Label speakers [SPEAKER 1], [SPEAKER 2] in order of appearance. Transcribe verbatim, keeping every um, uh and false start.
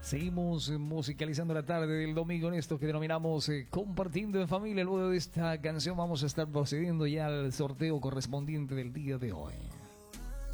[SPEAKER 1] Seguimos musicalizando la tarde del domingo en esto que denominamos eh, Compartiendo en Familia. Luego de esta canción vamos a estar procediendo ya al sorteo correspondiente del día de hoy.